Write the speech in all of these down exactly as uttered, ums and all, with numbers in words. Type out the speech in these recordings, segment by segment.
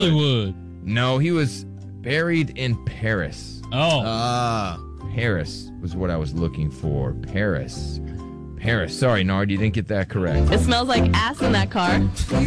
Hollywood. No, he was buried in Paris. Oh. Ah. Paris was what I was looking for. Paris. Paris. Sorry, Nard, you didn't get that correct. It smells like ass in that car.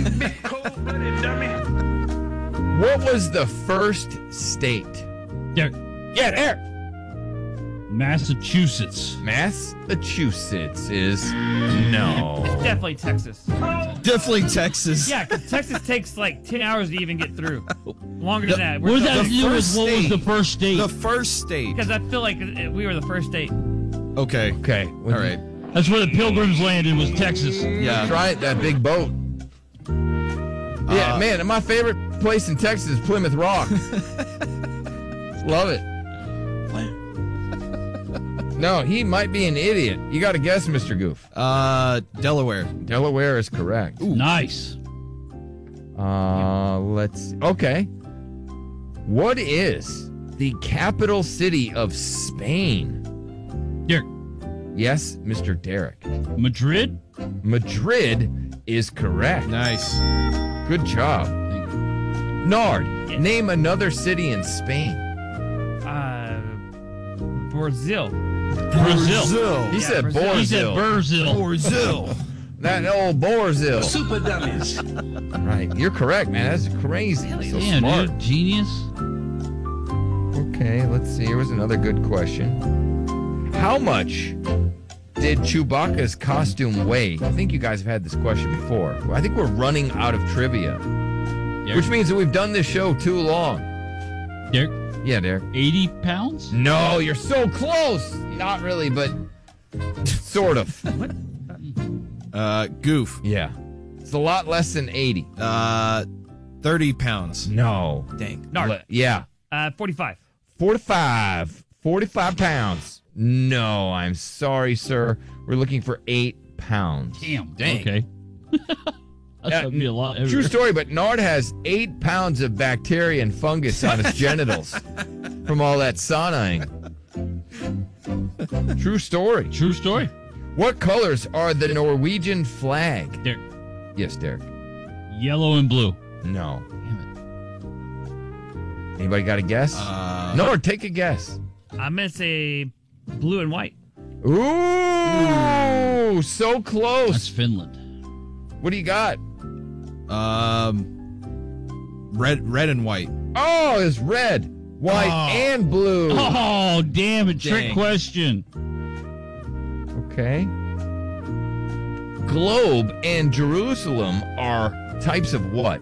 What was the first state? Derek. Yeah, there. Massachusetts. Massachusetts is no. It's definitely Texas. Definitely Texas. Yeah, 'cause Texas takes like ten hours to even get through. Longer than that. What does that the do with first what was state. the first state? The first state. Because I feel like we were the first state. Okay. Okay. All right. That's where the Pilgrims landed, was Texas. Yeah. That's right, that big boat. Yeah, Uh, man, my favorite place in Texas is Plymouth Rock. Love it. No, he might be an idiot. You got to guess, Mister Goof. Uh, Delaware. Delaware is correct. Nice. Uh, let's. Okay. What is the capital city of Spain? Derek. Yes, Mister Derek. Madrid? Madrid is correct. Nice. Good job. Nard, name another city in Spain. Uh, Brazil. Brazil. He Yeah, said Brazil. Borzil. He said Brazil. Brazil. That old Borzil. Super dummies. Right. You're correct, man. That's crazy. So Damn, smart. dude. Genius. Okay, let's see. Here was another good question. How much did Chewbacca's costume weigh? I think you guys have had this question before. I think we're running out of trivia, Derek. which means that we've done this show too long. Derek. Yeah, Derek. eighty pounds? No, you're so close. Not really, but sort of. Uh, Goof. Yeah. It's a lot less than eighty. Uh, thirty pounds. No. Dang. Nard. Le- yeah. Uh, forty-five. forty-five. forty-five pounds. No, I'm sorry, sir. We're looking for eight pounds. Damn. Dang. Okay. That's gonna be a lot heavier. True story, but Nard has eight pounds of bacteria and fungus on his genitals from all that saunaing. True story. True story. What colors are the Norwegian flag? Derek. Yes, Derek. Yellow and blue. No. Damn Anybody got a guess? Uh, Nard, take a guess. I'm going to say blue and white. Ooh, so it. close. That's Finland. What do you got? Um, red, red and white. Oh, it's red, white, Oh. and blue. Oh, damn it. Trick Dang. question. Okay. Globe and Jerusalem are types of what?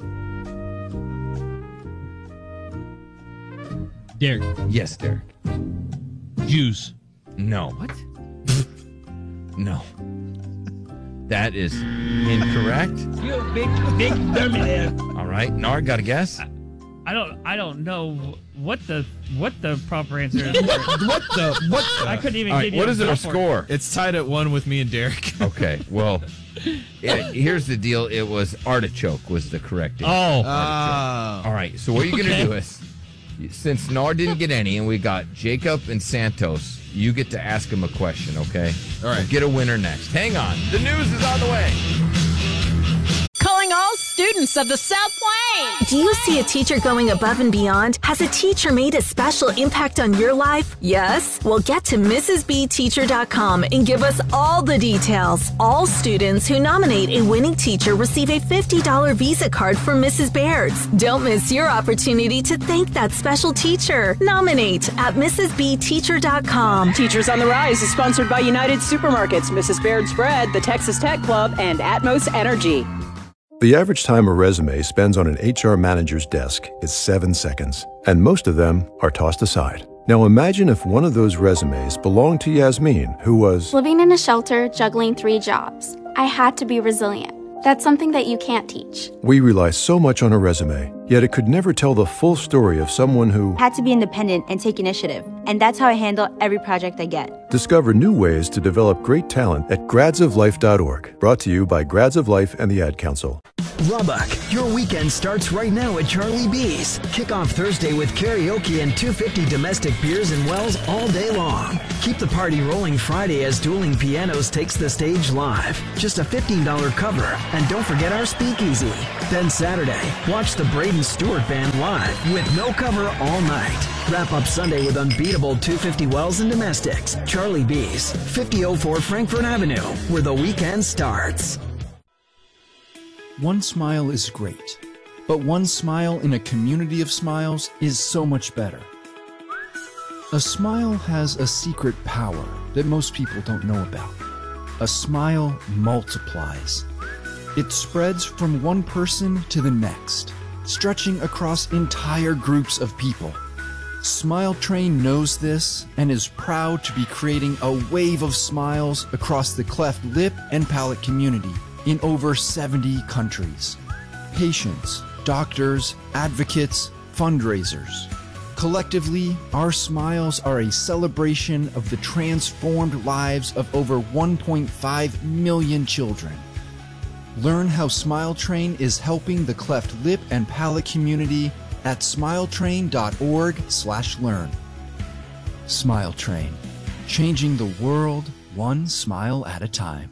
Derek. Yes, Derek. Jews. No. What? No. That is incorrect. You big, big dummy. All right. Nard, got a guess? I don't, I don't know what the, what the proper answer is. What the? What the? I couldn't even All give right. you What a is our ballpark. score? It's tied at one with me and Derek. Okay. Well, yeah, here's the deal. It was artichoke was the correct answer. Oh. Ah. All right. So what you're going to Okay. do is, since Nard didn't get any and we got Jacob and Santos, you get to ask him a question, okay? All right. We'll get a winner next. Hang on. The news is on the way. Calling all students of the South Plains. Do you see a teacher going above and beyond? Has a teacher made a special impact on your life? Yes? Well, get to Missus B Teacher dot com and give us all the details. All students who nominate a winning teacher receive a fifty dollars Visa card from Missus Baird's. Don't miss your opportunity to thank that special teacher. Nominate at Missus B Teacher dot com. Teachers on the Rise is sponsored by United Supermarkets, Missus Baird's Bread, the Texas Tech Club, and Atmos Energy. The average time a resume spends on an H R manager's desk is seven seconds, and most of them are tossed aside. Now imagine if one of those resumes belonged to Yasmin, who was living in a shelter, juggling three jobs. I had to be resilient. That's something that you can't teach. We rely so much on a resume, yet it could never tell the full story of someone who had to be independent and take initiative. And that's how I handle every project I get. Discover new ways to develop great talent at grads of life dot org. Brought to you by Grads of Life and the Ad Council. Lubbock, your weekend starts right now at Charlie B's. Kick off Thursday with karaoke and two hundred fifty domestic beers and wells all day long. Keep the party rolling Friday as Dueling Pianos takes the stage live. Just a fifteen dollars cover. And don't forget our speakeasy. Then Saturday, watch the Braden Stewart Band live with no cover all night. Wrap up Sunday with unbeatable two hundred fifty wells and domestics. Charlie B's, fifty oh four Frankfurt Avenue, where the weekend starts. One smile is great, but one smile in a community of smiles is so much better. A smile has a secret power that most people don't know about. A smile multiplies. It spreads from one person to the next, stretching across entire groups of people. Smile Train knows this and is proud to be creating a wave of smiles across the cleft lip and palate community in over seventy countries. Patients, doctors, advocates, fundraisers. Collectively, our smiles are a celebration of the transformed lives of over one point five million children. Learn how Smile Train is helping the cleft lip and palate community at smiletrain.org slash learn. Smile Train, changing the world one smile at a time.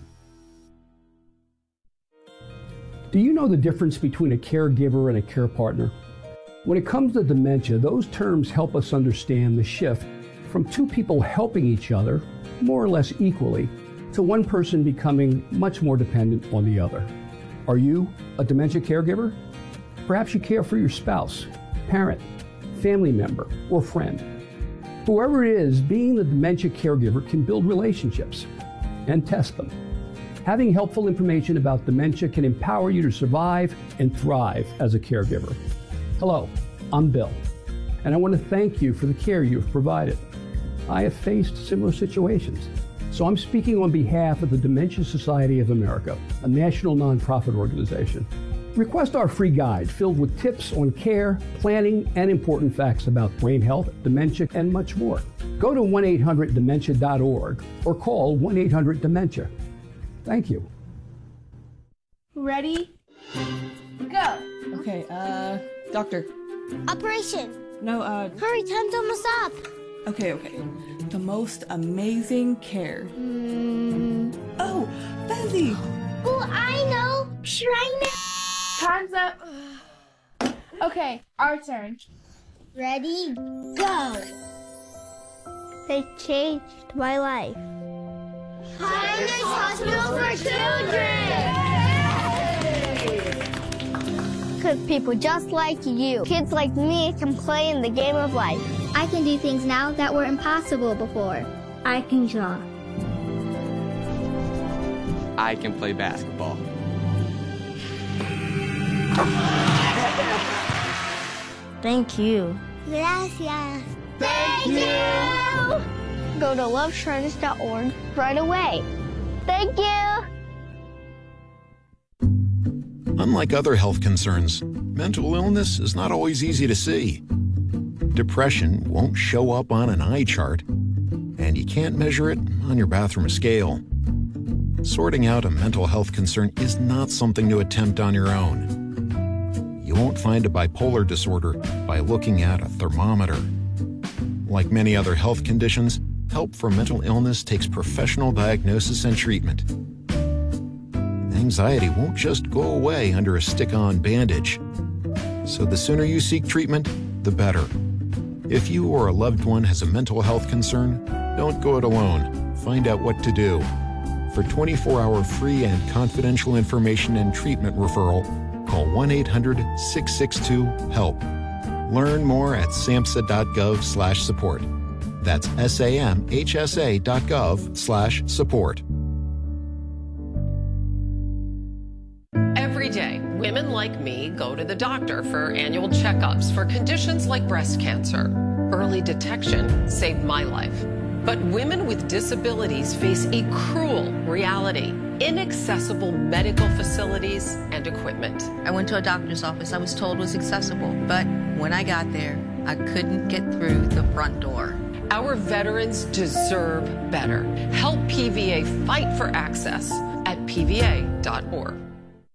Do you know the difference between a caregiver and a care partner? When it comes to dementia, those terms help us understand the shift from two people helping each other, more or less equally, to one person becoming much more dependent on the other. Are you a dementia caregiver? Perhaps you care for your spouse, parent, family member, or friend. Whoever it is, being the dementia caregiver can build relationships and test them. Having helpful information about dementia can empower you to survive and thrive as a caregiver. Hello, I'm Bill, and I want to thank you for the care you've provided. I have faced similar situations, so I'm speaking on behalf of the Dementia Society of America, a national nonprofit organization. Request our free guide filled with tips on care, planning, and important facts about brain health, dementia, and much more. Go to one eight hundred dementia dot org or call one eight hundred dementia. Thank you. Ready? Go. Okay, uh, doctor. Operation. No, uh... Hurry, time's almost up. Okay, okay. The most amazing care. Mm. Oh, Bezzy! Oh, I know! Shrine. Time's up. Okay, our turn. Ready? Go. They changed my life. Kindness Hospital for Children! Because people just like you, kids like me, can play in the game of life. I can do things now that were impossible before. I can draw. I can play basketball. Thank you. Gracias. Thank you! Go to love shriners dot org right away. Thank you! Unlike other health concerns, mental illness is not always easy to see. Depression won't show up on an eye chart, and you can't measure it on your bathroom scale. Sorting out a mental health concern is not something to attempt on your own. You won't find a bipolar disorder by looking at a thermometer. Like many other health conditions, help for mental illness takes professional diagnosis and treatment. Anxiety won't just go away under a stick-on bandage. So the sooner you seek treatment, the better. If you or a loved one has a mental health concern, don't go it alone. Find out what to do. For twenty-four hour free and confidential information and treatment referral, call one eight hundred six six two HELP. Learn more at samhsa.gov slash support. That's S-A-M-H-S-A dot gov slash support. Every day, women like me go to the doctor for annual checkups for conditions like breast cancer. Early detection saved my life. But women with disabilities face a cruel reality: inaccessible medical facilities and equipment. I went to a doctor's office I was told was accessible, but when I got there, I couldn't get through the front door. Our veterans deserve better. Help P V A fight for access at P V A dot org.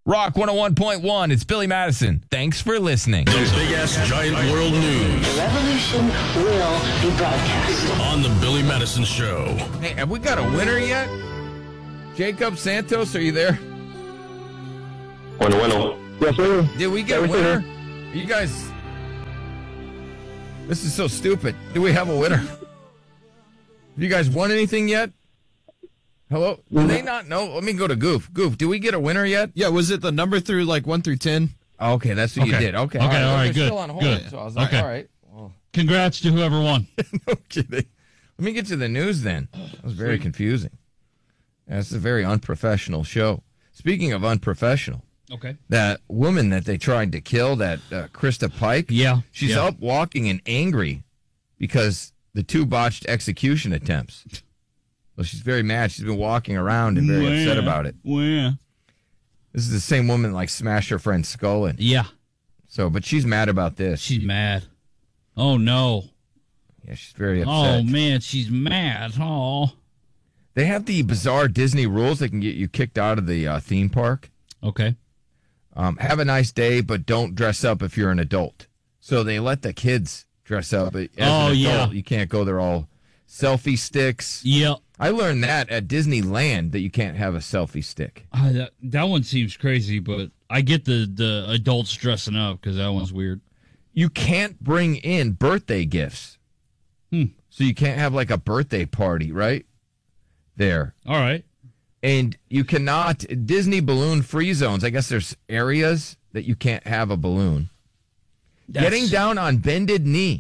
Rock one oh one point one. It's Billy Madison. Thanks for listening. The big ass giant world news. The revolution will be broadcast on the Billy Madison Show. Hey, have we got a winner yet? Jacob Santos, are you there? Bueno, bueno. Yes, sir. Did we get a winner? Are you guys... This is so stupid. Do we have a winner? Have you guys won anything yet? Hello? Do they not know? Let me go to Goof. Goof, do we get a winner yet? Yeah, was it the number through like one through ten? Okay, that's what Okay. you did. Okay, Okay, all right, They're good, Still on hold, good. So I was like, Okay. all right. Well, Congrats to whoever won. no kidding. Let me get to the news then. That was very confusing. That's a very unprofessional show. Speaking of unprofessional, Okay. that woman that they tried to kill, that uh, Krista Pike, Yeah. she's yeah. up walking and angry because the two botched execution attempts. Well, she's very mad. She's been walking around and very Wah. upset about it. Wah. This is the same woman that, like, smashed her friend's skull in. Yeah. So, but she's mad about this. She's mad. Oh, no. Yeah, she's very upset. Oh, man, she's mad. Oh. They have the bizarre Disney rules that can get you kicked out of the uh, theme park. Okay. Um, have a nice day, but don't dress up if you're an adult. So they let the kids dress up. As Oh, an adult, yeah. You can't go there all selfie sticks. Yep. I learned that at Disneyland, that you can't have a selfie stick. Uh, that, that one seems crazy, but I get the, the adults dressing up because that one's weird. You can't bring in birthday gifts. Hmm. So you can't have like a birthday party, right? There. All right. And you cannot, Disney balloon free zones. I guess there's areas that you can't have a balloon. That's- Getting down on bended knee.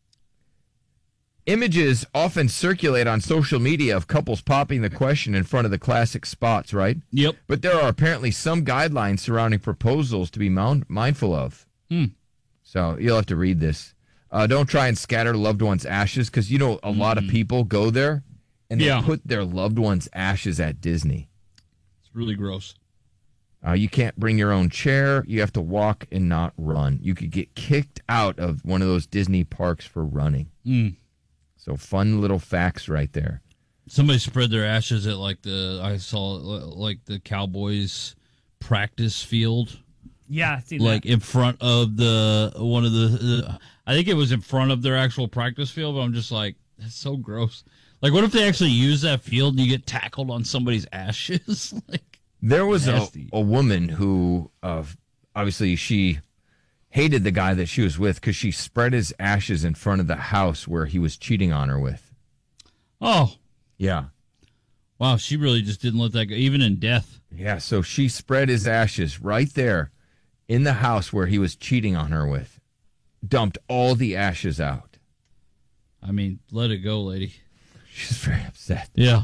Images often circulate on social media of couples popping the question in front of the classic spots, right? Yep. But there are apparently some guidelines surrounding proposals to be moun- mindful of. Hmm. So you'll have to read this. Uh, don't try and scatter loved ones' ashes, because you know a lot of people go there and they Yeah. put their loved ones' ashes at Disney. It's really gross. Uh, you can't bring your own chair. You have to walk and not run. You could get kicked out of one of those Disney parks for running. Mm. So fun little facts right there. Somebody spread their ashes at like the, I saw like the Cowboys practice field. Yeah, I see Like that. in front of the, one of the, the, I think it was in front of their actual practice field, but I'm just like, that's so gross. Like, what if they actually use that field and you get tackled on somebody's ashes? like, There was a, nasty. a woman who, uh, obviously, she hated the guy that she was with because she spread his ashes in front of the house where he was cheating on her with. Oh, Yeah. wow, she really just didn't let that go, even in death. Yeah, so she spread his ashes right there in the house where he was cheating on her with. Dumped all the ashes out. I mean, let it go, lady. She's very upset. Yeah.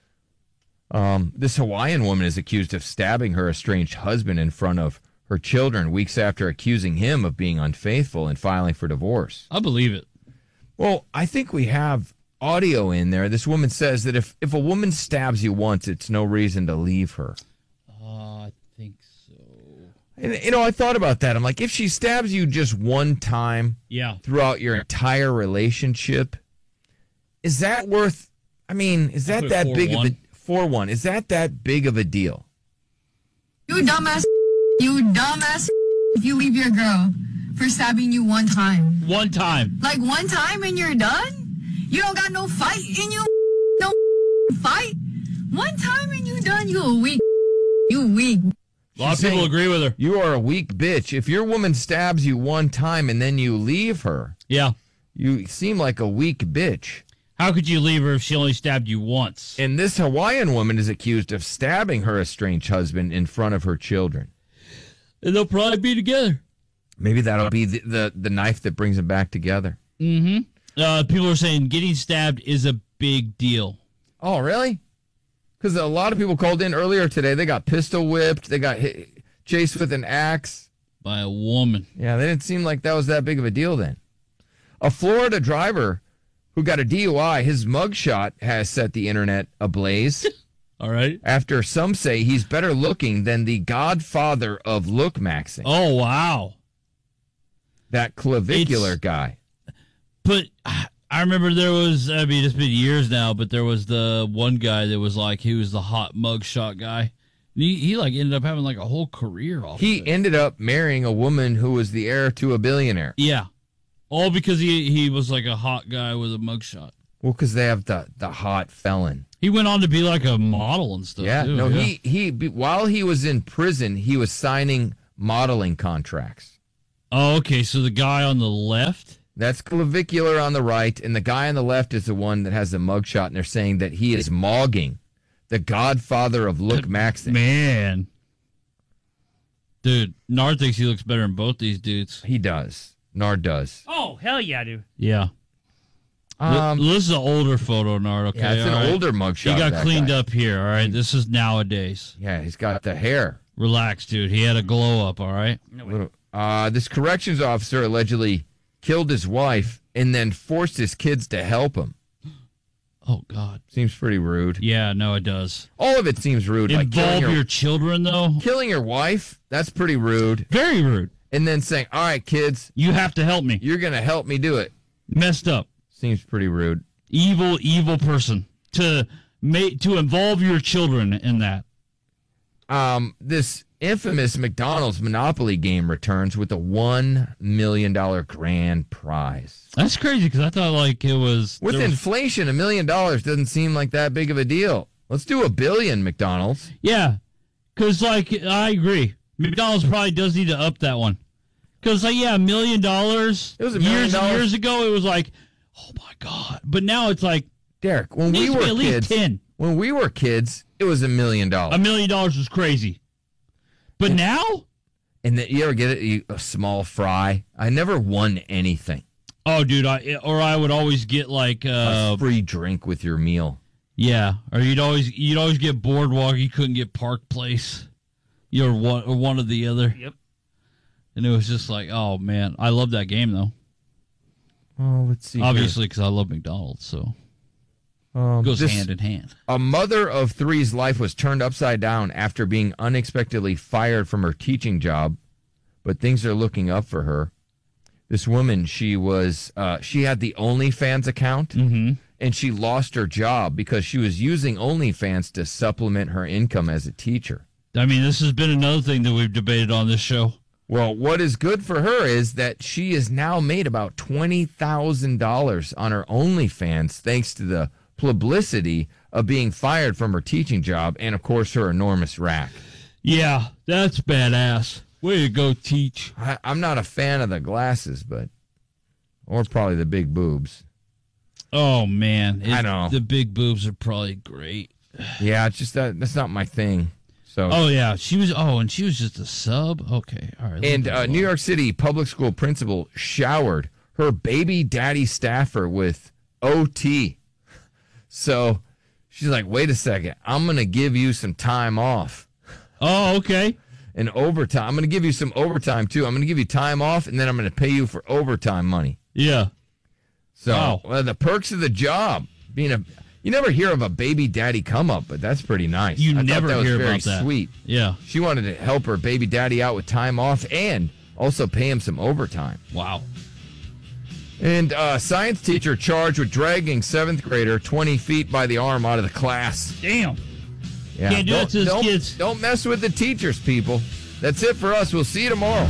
Um, this Hawaiian woman is accused of stabbing her estranged husband in front of her children weeks after accusing him of being unfaithful and filing for divorce. I believe it. Well, I think we have audio in there. This woman says that if, if a woman stabs you once, it's no reason to leave her. Uh, I think so. And, you know, I thought about that. I'm like, if she stabs you just one time Yeah. throughout your entire relationship, is that worth, I mean, is that put that four big one. of a, four one, is that that big of a deal? You dumbass. You dumbass. If you leave your girl for stabbing you one time. One time. Like one time and you're done? You don't got no fight in you? No fight? One time and you done? You a weak. You weak. A lot of She's people saying, agree with her. You are a weak bitch. If your woman stabs you one time and then you leave her, Yeah. you seem like a weak bitch. How could you leave her if she only stabbed you once? And this Hawaiian woman is accused of stabbing her estranged husband in front of her children. And they'll probably be together. Maybe that'll be the, the, the knife that brings them back together. Mm-hmm. Uh, people are saying getting stabbed is a big deal. Oh, really? Because a lot of people called in earlier today. They got pistol whipped. They got hit, chased with an axe. By a woman. Yeah, they didn't seem like that was that big of a deal then. A Florida driver who got a D U I, his mugshot has set the internet ablaze. All right. After some say he's better looking than the godfather of look maxing. Oh, wow. That clavicular It's- guy. But I remember there was, I mean, it's been years now, but there was the one guy that was like, he was the hot mugshot guy. He, he like ended up having like a whole career off. He of it. ended up marrying a woman who was the heir to a billionaire. Yeah, all because he he was like a hot guy with a mugshot. Well, because they have the the hot felon. He went on to be like a model and stuff. Yeah, too. no, yeah. he he be- while he was in prison, he was signing modeling contracts. Oh, okay. So the guy on the left. That's clavicular on the right, and the guy on the left is the one that has the mugshot, and they're saying that he is mogging the godfather of Look Maxon. Man. Dude, Nard thinks he looks better than both these dudes. He does. Nard does. Oh, hell yeah, dude. Yeah. Um, this is an older photo, Nard, okay? Yeah, it's an all right? older mugshot. He got that cleaned guy. up here, all right? This is nowadays. Yeah, he's got the hair. Relax, dude. He had a glow up, all right? Little- Uh, this corrections officer allegedly killed his wife and then forced his kids to help him. Oh, God. Seems pretty rude. Yeah, no, it does. All of it seems rude. Like Involve killing your, your, children, though? killing your wife, that's pretty rude. Very rude. And then saying, all right, kids. You have to help me. You're going to help me do it. Messed up. Seems pretty rude. Evil, evil person. To make, to involve your children in that. Um, this infamous McDonald's Monopoly game returns with a one million dollars grand prize. That's crazy because I thought like it was... With there was- inflation, a million dollars doesn't seem like that big of a deal. Let's do a billion, McDonald's. Yeah, because like I agree. McDonald's probably does need to up that one. Because like yeah, a million dollars. It was a million years dollars. years ago. It was like, oh my god. But now it's like, Derek, when needs we to be were at least kids, ten. when we were kids, it was a million A dollars. million dollars was crazy. But now, And that you ever get it? You, a small fry. I never won anything. oh dude, I or I would always get like uh a free drink with your meal. yeah, or you'd always you'd always get Boardwalk. You couldn't get Park Place. You're one or one or the other. Yep. And it was just like, oh man, I love that game though. Oh, let's see. Obviously, because I love McDonald's, so Um, it goes this- hand in hand. A mother of three's life was turned upside down after being unexpectedly fired from her teaching job, but things are looking up for her. This woman, she was, uh, she had the OnlyFans account, Mm-hmm. and she lost her job because she was using OnlyFans to supplement her income as a teacher. I mean, this has been another thing that we've debated on this show. Well, what is good for her is that she has now made about twenty thousand dollars on her OnlyFans thanks to the publicity of being fired from her teaching job and, of course, her enormous rack. Yeah, that's badass. Way to go, Teach. I, I'm not a fan of the glasses, but or probably the big boobs. Oh, man. I know. The big boobs are probably great. Yeah, it's just that that's not my thing. So. Oh, yeah. She was, oh, and she was just a sub? Okay, all right. And uh, New York City public school principal showered her baby daddy staffer with O T. So she's like, wait a second, I'm going to give you some time off. Oh, okay. And overtime. I'm going to give you some overtime, too. I'm going to give you time off, and then I'm going to pay you for overtime money. Yeah. So Wow. well, the perks of the job, being a, you never hear of a baby daddy come up, but that's pretty nice. You I thought never that was hear very about that. sweet. Yeah. She wanted to help her baby daddy out with time off and also pay him some overtime. Wow. And uh, science teacher charged with dragging seventh grader twenty feet by the arm out of the class. Damn. Yeah. Can't do don't, that to his don't, kids. Don't mess with the teachers, people. That's it for us. We'll see you tomorrow.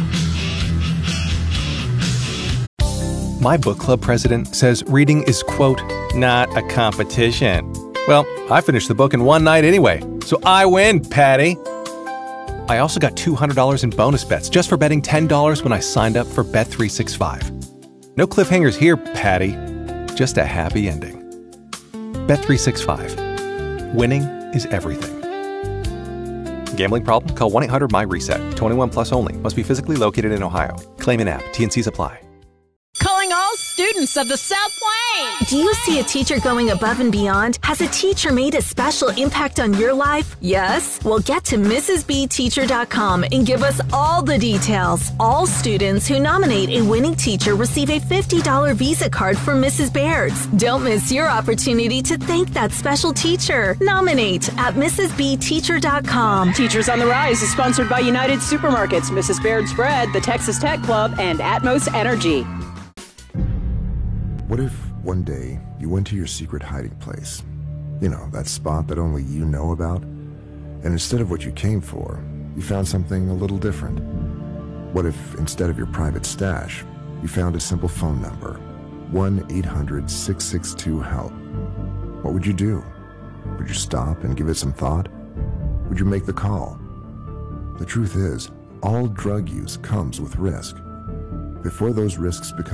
My book club president says reading is, quote, not a competition. Well, I finished the book in one night anyway, so I win, Patty. I also got two hundred dollars in bonus bets just for betting ten dollars when I signed up for Bet three sixty-five. No cliffhangers here, Patty. Just a happy ending. Bet three sixty-five. Winning is everything. Gambling problem? Call one eight hundred my reset. twenty-one plus only. Must be physically located in Ohio. Claim in app. T N Cs apply. Calling all students of the South Plains. Do you see a teacher going above and beyond? Has a teacher made a special impact on your life? Yes? Well, get to Missus B Teacher dot com and give us all the details. All students who nominate a winning teacher receive a fifty dollars Visa card from Missus Baird's. Don't miss your opportunity to thank that special teacher. Nominate at Missus B Teacher dot com. Teachers on the Rise is sponsored by United Supermarkets, Missus Baird's Bread, the Texas Tech Club, and Atmos Energy. What if one day you went to your secret hiding place? You know, that spot that only you know about? And instead of what you came for, you found something a little different? What if, instead of your private stash, you found a simple phone number, one eight hundred six six two HELP? What would you do? Would you stop and give it some thought? Would you make the call? The truth is, all drug use comes with risk. Before those risks become